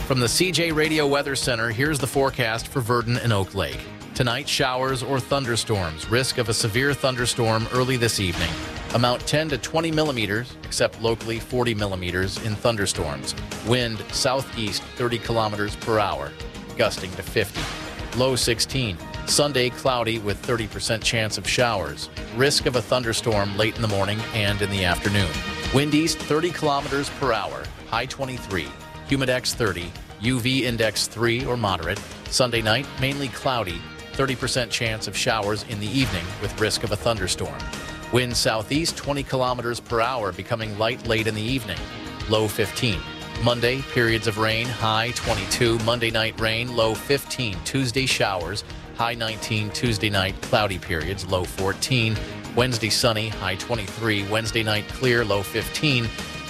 From the CJ Radio Weather Center, here's the forecast for Virden and Oak Lake. Tonight, showers or thunderstorms. Risk of a severe thunderstorm early this evening. Amount 10 to 20 millimeters, except locally 40 millimeters in thunderstorms. Wind southeast 30 kilometers per hour, gusting to 50. Low 16. Sunday, cloudy with 30% chance of showers. Risk of a thunderstorm late in the morning and in the afternoon. Wind east 30 kilometers per hour, high 23. Humidex 30, UV index 3 or moderate. Sunday night, mainly cloudy, 30% chance of showers in the evening with risk of a thunderstorm. Wind southeast 20 kilometers per hour, becoming light late in the evening, low 15. Monday, periods of rain, high 22. Monday night rain, low 15. Tuesday showers, high 19. Tuesday night cloudy periods, low 14. Wednesday sunny, high 23. Wednesday night clear, low 15.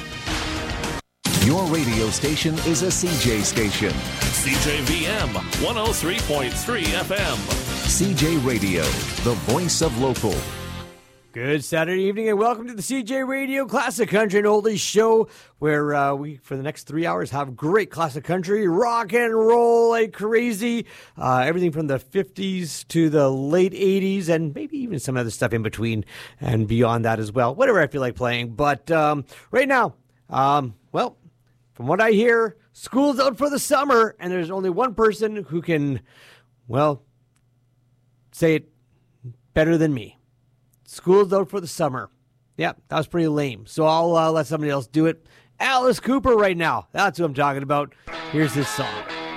Your radio station is a CJ station. CJVM 103.3 FM. CJ Radio, the voice of local. Good Saturday evening and welcome to the CJ Radio Classic Country and Oldies Show, where we, for the next 3 hours, have great classic country, rock and roll like crazy, everything from the 50s to the late 80s and maybe even some other stuff in between and beyond that as well, whatever I feel like playing. But right now, well, from what I hear, school's out for the summer and there's only one person who can, well, say it better than me. School's out for the summer. Yeah, that was pretty lame. So I'll let somebody else do it. Alice Cooper right now. That's who I'm talking about. Here's this song.